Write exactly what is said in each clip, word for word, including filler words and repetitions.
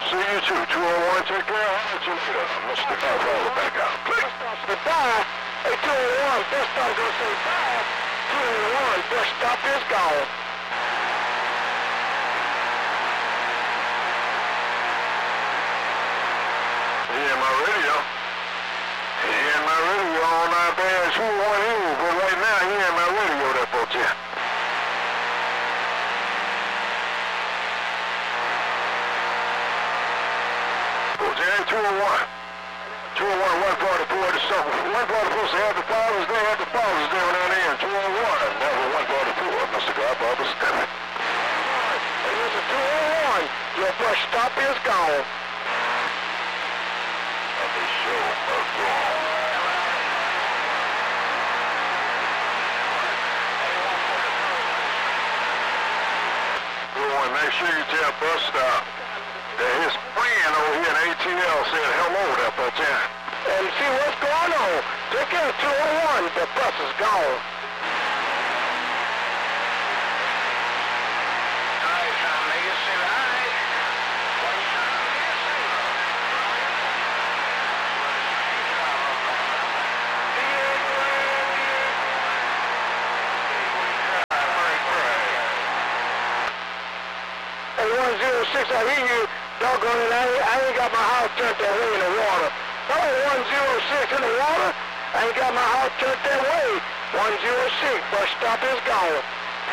see you too. two oh one, take care. I'll let you later. Mister Godfather back out. Click. The bye. Hey, two oh one, bus stop gonna say bye. two oh one, bus stop is gone. He in my radio. He in my radio on our bad two oh one anyway, but right now he in my radio there, folks, yeah. two oh one. two oh one, one forty-four to something. one forty-four, so had the fathers there, had the fathers there when I in. two oh one, never one forty-four, Mister Godfather Stephen. Hey, this is two oh one. Your bus stop is gone. Of the show must go on. two oh one, make sure you tell bus stop that his friend over here in A T L said hello there, folks, yeah. And see what's going on. Take care of two oh one. The bus is gone. Hey, one oh six, I hear you. Doggone it, I ain't, I ain't got my house turned that way in the water. Oh, one oh six in the water? I ain't got my house turned that way. one oh six, bus stop is gone.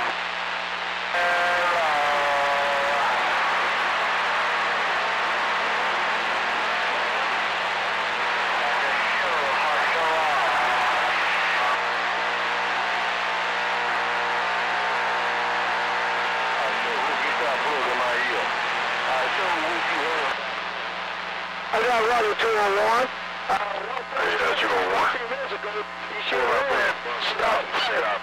I got running two oh one. Uh, hey, that's two oh one. fifteen minutes ago, he Show showed up up. there. Stop. Sit up.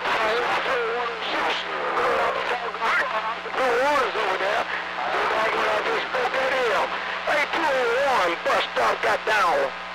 No waters over there. So I just spoke that ill. Hey, two oh one, bus stop got down.